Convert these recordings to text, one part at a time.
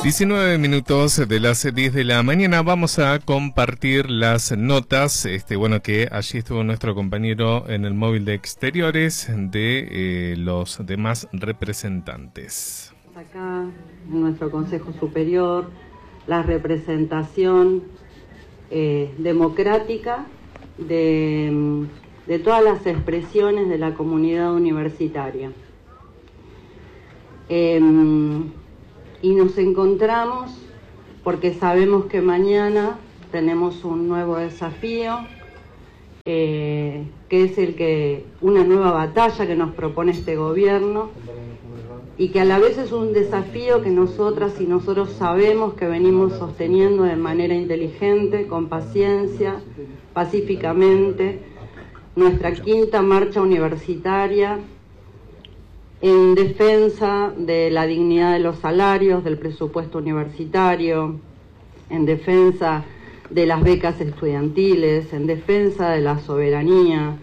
19 minutos de las 10 de la mañana. Vamos a compartir las notas, que allí estuvo nuestro compañero en el móvil de exteriores de los demás representantes. Acá en nuestro Consejo Superior, la representación democrática de todas las expresiones de la comunidad universitaria. Y nos encontramos porque sabemos que mañana tenemos un nuevo desafío, que es una nueva batalla que nos propone este gobierno, y que a la vez es un desafío que nosotras y nosotros sabemos que venimos sosteniendo de manera inteligente, con paciencia, pacíficamente, nuestra quinta marcha universitaria, en defensa de la dignidad de los salarios, del presupuesto universitario, en defensa de las becas estudiantiles, en defensa de la soberanía.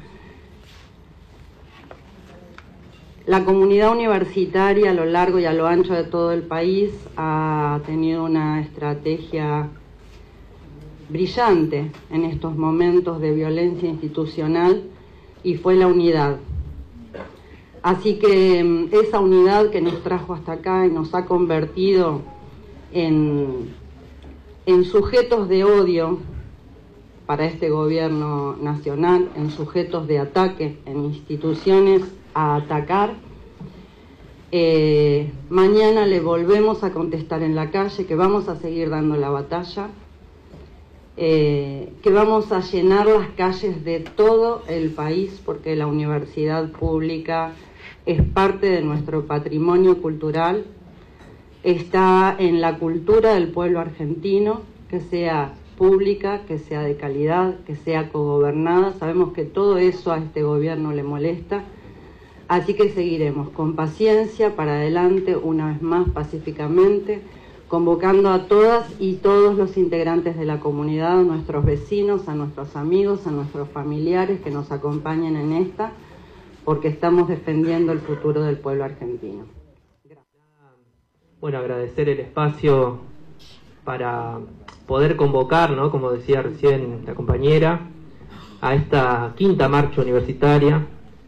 La comunidad universitaria a lo largo y a lo ancho de todo el país ha tenido una estrategia brillante en estos momentos de violencia institucional y fue la unidad. Así que esa unidad que nos trajo hasta acá y nos ha convertido en sujetos de odio para este gobierno nacional, en sujetos de ataque, en instituciones a atacar, mañana le volvemos a contestar en la calle que vamos a seguir dando la batalla, que vamos a llenar las calles de todo el país, porque la universidad pública es parte de nuestro patrimonio cultural, está en la cultura del pueblo argentino, que sea pública, que sea de calidad, que sea cogobernada. Sabemos que todo eso a este gobierno le molesta, así que seguiremos con paciencia para adelante, una vez más pacíficamente, convocando a todas y todos los integrantes de la comunidad, a nuestros vecinos, a nuestros amigos, a nuestros familiares que nos acompañen en esta, porque estamos defendiendo el futuro del pueblo argentino. Bueno, agradecer el espacio para poder convocar, ¿no?, como decía recién la compañera, a esta quinta marcha universitaria.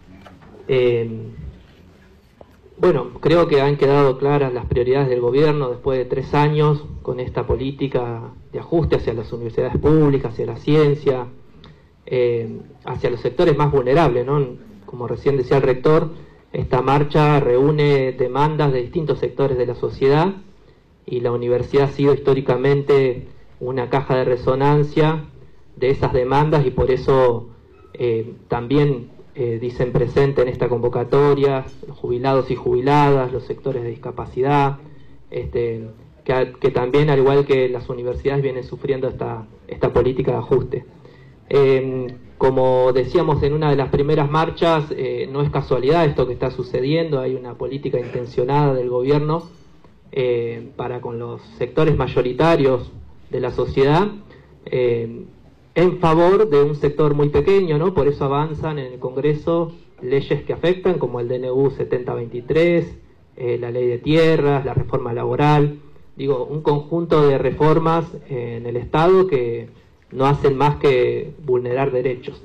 Creo que han quedado claras las prioridades del gobierno después de 3 años con esta política de ajuste hacia las universidades públicas, hacia la ciencia, hacia los sectores más vulnerables, ¿no? Como recién decía el rector, esta marcha reúne demandas de distintos sectores de la sociedad y la universidad ha sido históricamente una caja de resonancia de esas demandas y por eso también dicen presente en esta convocatoria los jubilados y jubiladas, los sectores de discapacidad, que también, al igual que las universidades, vienen sufriendo esta política de ajuste. Como decíamos en una de las primeras marchas, no es casualidad esto que está sucediendo, hay una política intencionada del gobierno para con los sectores mayoritarios de la sociedad, en favor de un sector muy pequeño, ¿no? Por eso avanzan en el Congreso leyes que afectan, como el DNU 7023, la ley de tierras, la reforma laboral, un conjunto de reformas en el Estado que no hacen más que vulnerar derechos.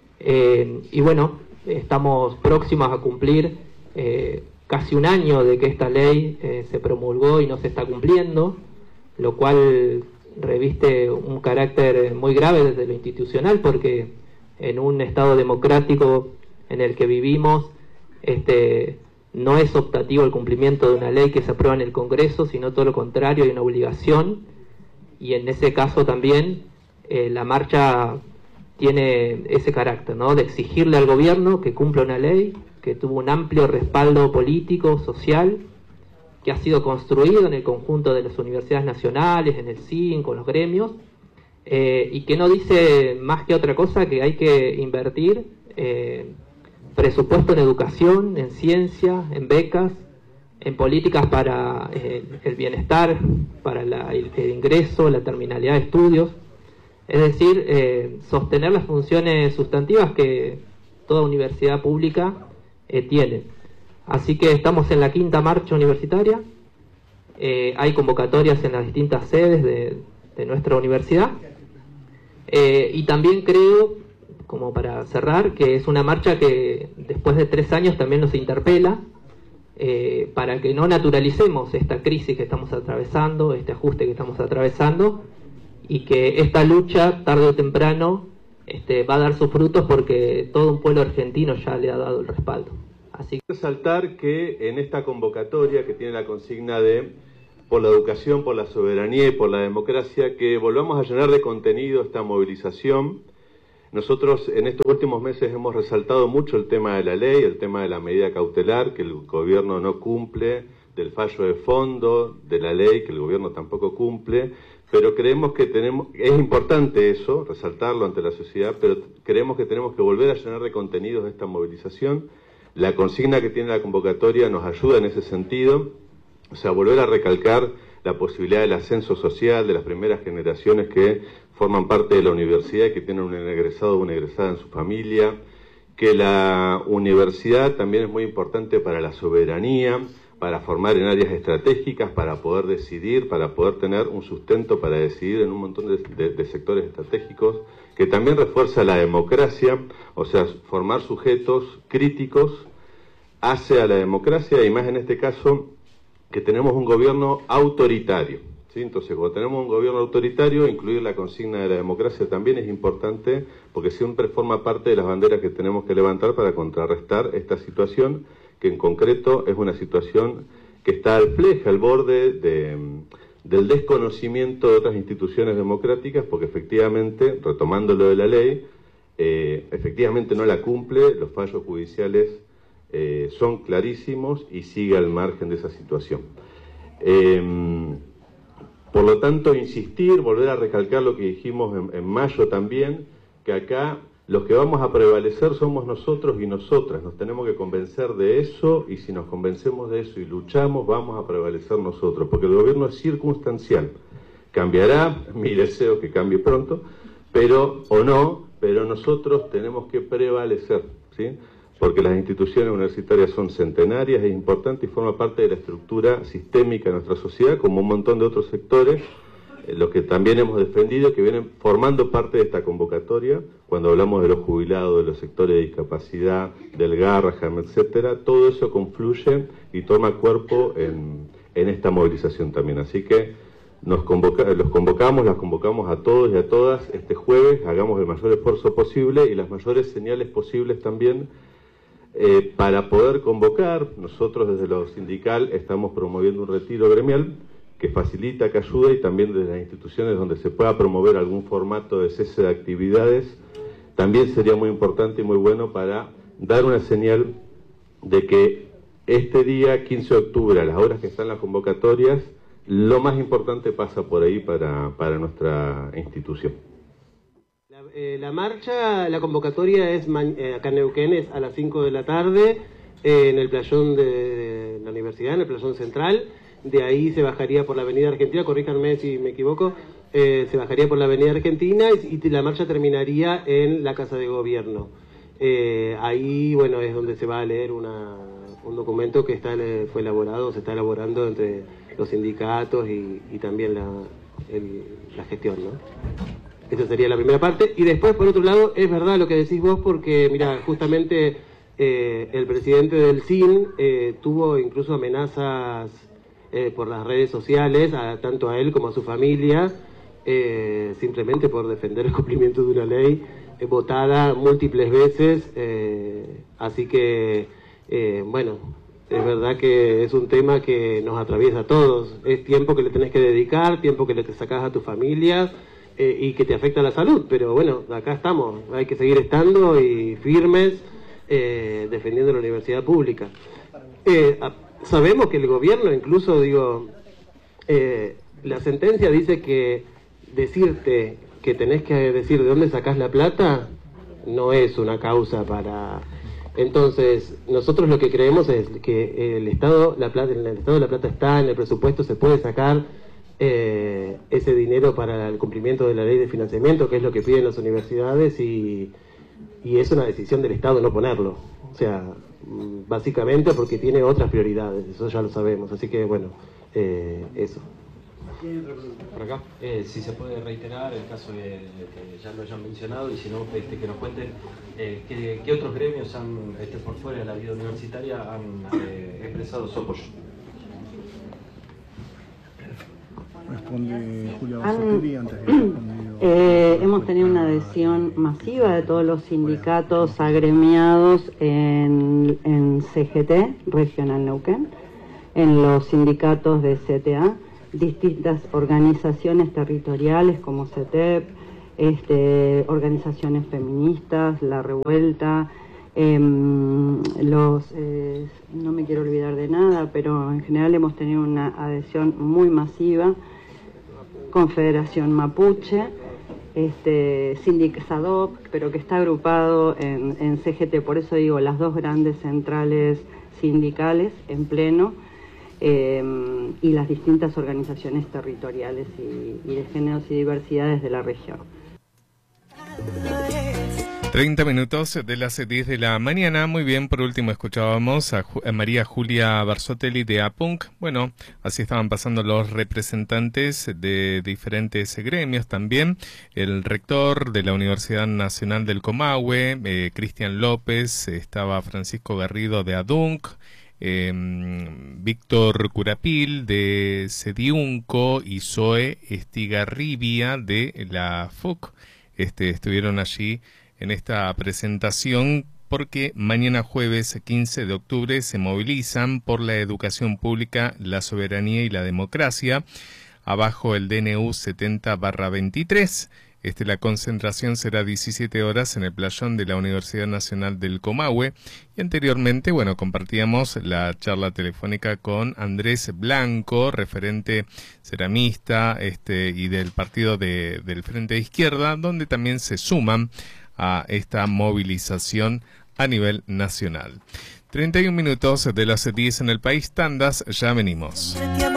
Estamos próximos a cumplir casi un año de que esta ley se promulgó y no se está cumpliendo, lo cual reviste un carácter muy grave desde lo institucional, porque en un Estado democrático en el que vivimos, no es optativo el cumplimiento de una ley que se aprueba en el Congreso, sino todo lo contrario, hay una obligación, y en ese caso también la marcha tiene ese carácter, ¿no?, de exigirle al gobierno que cumpla una ley que tuvo un amplio respaldo político, social, que ha sido construido en el conjunto de las universidades nacionales, en el CIN, con los gremios, y que no dice más que otra cosa que hay que invertir presupuesto en educación, en ciencia, en becas, en políticas para el bienestar, para el ingreso, la terminalidad de estudios, es decir, sostener las funciones sustantivas que toda universidad pública tiene. Así que estamos en la quinta marcha universitaria, hay convocatorias en las distintas sedes de nuestra universidad. Y también creo, como para cerrar, que es una marcha que después de 3 años también nos interpela, para que no naturalicemos esta crisis que estamos atravesando, este ajuste que estamos atravesando, y que esta lucha, tarde o temprano, va a dar sus frutos, porque todo un pueblo argentino ya le ha dado el respaldo. Así que resaltar que en esta convocatoria, que tiene la consigna de por la educación, por la soberanía y por la democracia, que volvamos a llenar de contenido esta movilización. Nosotros en estos últimos meses hemos resaltado mucho el tema de la ley, el tema de la medida cautelar, que el gobierno no cumple, del fallo de fondo, de la ley, que el gobierno tampoco cumple, pero creemos que es importante eso, resaltarlo ante la sociedad, pero creemos que tenemos que volver a llenar de contenidos esta movilización. La consigna que tiene la convocatoria nos ayuda en ese sentido, o sea, volver a recalcar la posibilidad del ascenso social de las primeras generaciones que forman parte de la universidad y que tienen un egresado o una egresada en su familia, que la universidad también es muy importante para la soberanía, para formar en áreas estratégicas, para poder decidir, para poder tener un sustento para decidir en un montón de sectores estratégicos, que también refuerza la democracia, o sea, formar sujetos críticos hacia la democracia, y más en este caso, que tenemos un gobierno autoritario, ¿sí? Entonces, cuando tenemos un gobierno autoritario, incluir la consigna de la democracia también es importante, porque siempre forma parte de las banderas que tenemos que levantar para contrarrestar esta situación, que en concreto es una situación que está al borde del desconocimiento de otras instituciones democráticas, porque efectivamente, retomando lo de la ley, efectivamente no la cumple, los fallos judiciales son clarísimos y sigue al margen de esa situación. Por lo tanto, insistir, volver a recalcar lo que dijimos en mayo también, que acá los que vamos a prevalecer somos nosotros y nosotras, nos tenemos que convencer de eso, y si nos convencemos de eso y luchamos, vamos a prevalecer nosotros, porque el gobierno es circunstancial, cambiará, mi deseo es que cambie pronto, pero nosotros tenemos que prevalecer, ¿sí? Porque las instituciones universitarias son centenarias, es importante y forma parte de la estructura sistémica de nuestra sociedad, como un montón de otros sectores, los que también hemos defendido, que vienen formando parte de esta convocatoria, cuando hablamos de los jubilados, de los sectores de discapacidad, del Garrahan, etcétera, todo eso confluye y toma cuerpo en esta movilización también. Así que las convocamos a todos y a todas este jueves, hagamos el mayor esfuerzo posible y las mayores señales posibles también, para poder convocar. Nosotros desde lo sindical estamos promoviendo un retiro gremial que facilita, que ayuda, y también desde las instituciones donde se pueda promover algún formato de cese de actividades, también sería muy importante y muy bueno para dar una señal de que este día, 15 de octubre, a las horas que están las convocatorias, lo más importante pasa por ahí para nuestra institución. La marcha, la convocatoria es acá en Neuquén, es a las 5 de la tarde, en el playón de la universidad, en el playón central. De ahí se bajaría por la avenida Argentina, corríjanme si me equivoco, se bajaría por la avenida Argentina y la marcha terminaría en la Casa de Gobierno. Ahí, bueno, es donde se va a leer un documento que se está elaborando entre los sindicatos y también la gestión, ¿no? Esa sería la primera parte. Y después, por otro lado, es verdad lo que decís vos, porque, mira, justamente el presidente del CIN tuvo incluso amenazas por las redes sociales, tanto a él como a su familia, simplemente por defender el cumplimiento de una ley votada múltiples veces. Así que, bueno, es verdad que es un tema que nos atraviesa a todos. Es tiempo que le tenés que dedicar, tiempo que le sacás a tu familia, y que te afecta la salud, pero bueno, acá estamos, hay que seguir estando y firmes, defendiendo la universidad pública. Sabemos que el gobierno, incluso la sentencia dice que decirte que tenés que decir de dónde sacás la plata no es una causa para... Entonces, nosotros lo que creemos es que en el Estado de la Plata está, en el presupuesto se puede sacar ese dinero para el cumplimiento de la ley de financiamiento, que es lo que piden las universidades, y es una decisión del Estado no ponerlo. O sea, básicamente porque tiene otras prioridades, eso ya lo sabemos. Así que, bueno, Eso. Por acá, si se puede reiterar el caso de que ya lo hayan mencionado y si no, que nos cuenten qué otros gremios han, por fuera de la vida universitaria han expresado su apoyo. Responde Julia Barzotelli antes de respondido. Hemos tenido una adhesión masiva de todos los sindicatos agremiados en CGT, Regional Neuquén, en los sindicatos de CTA, distintas organizaciones territoriales como CETEP, organizaciones feministas, La Revuelta, no me quiero olvidar de nada, pero en general hemos tenido una adhesión muy masiva. Confederación Mapuche, SADOP, pero que está agrupado en CGT, por eso digo, las dos grandes centrales sindicales en pleno, y las distintas organizaciones territoriales y de géneros y diversidades de la región. 30 minutos de las 10 de la mañana. Muy bien, por último escuchábamos a María Julia Barzotelli de APUNC. Bueno, así estaban pasando los representantes de diferentes gremios también. El rector de la Universidad Nacional del Comahue, Cristian López, estaba Francisco Garrido de ADUNC, Víctor Curapil de Cediunco y Zoe Estigarribia de la FUC. Estuvieron allí en esta presentación porque mañana jueves 15 de octubre se movilizan por la educación pública, la soberanía y la democracia, abajo el DNU 70/23. La concentración será 17 horas en el playón de la Universidad Nacional del Comahue. Y anteriormente, bueno, compartíamos la charla telefónica con Andrés Blanco, referente ceramista y del partido del Frente de Izquierda, donde también se suman a esta movilización a nivel nacional. 31 minutos de las 10 en el país, tandas, ya venimos.